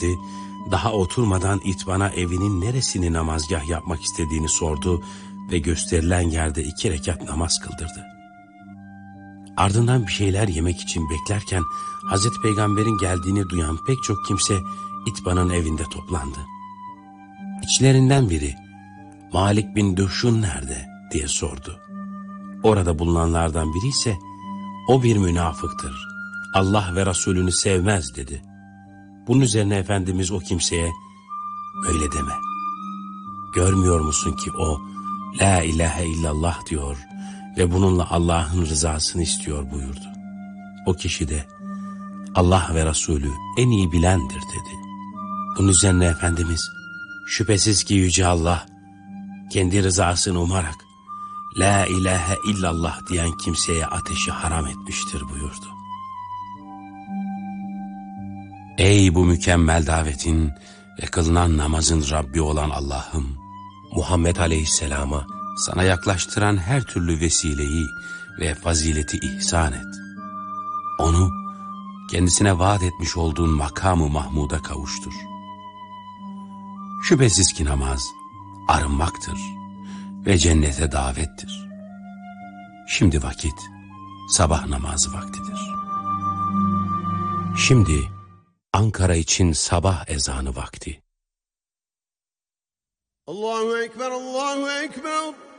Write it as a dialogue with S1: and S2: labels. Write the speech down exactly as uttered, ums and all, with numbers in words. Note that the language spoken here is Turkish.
S1: geldi. Daha oturmadan İtban'a evinin neresini namazgah yapmak istediğini sordu ve gösterilen yerde iki rekat namaz kıldırdı. Ardından bir şeyler yemek için beklerken Hazreti Peygamber'in geldiğini duyan pek çok kimse İtban'ın evinde toplandı. İçlerinden biri, Malik bin Duhşun nerede diye sordu. Orada bulunanlardan biri ise, o bir münafıktır, Allah ve Resulünü sevmez dedi. Bunun üzerine Efendimiz o kimseye, öyle deme. Görmüyor musun ki o, La ilahe illallah diyor ve bununla Allah'ın rızasını istiyor buyurdu. O kişi de, Allah ve Resulü en iyi bilendir dedi. Bunun üzerine Efendimiz, şüphesiz ki Yüce Allah, kendi rızasını umarak, La ilahe illallah diyen kimseye ateşi haram etmiştir buyurdu. Ey bu mükemmel davetin ve kılınan namazın Rabbi olan Allah'ım, Muhammed Aleyhisselam'a sana yaklaştıran her türlü vesileyi ve fazileti ihsan et. Onu kendisine vaat etmiş olduğun makamı Mahmud'a kavuştur. Şüphesiz ki namaz arınmaktır ve cennete davettir. Şimdi vakit sabah namazı vaktidir. Şimdi Ankara için sabah ezanı vakti.
S2: Allahu Ekber, Allahu Ekber.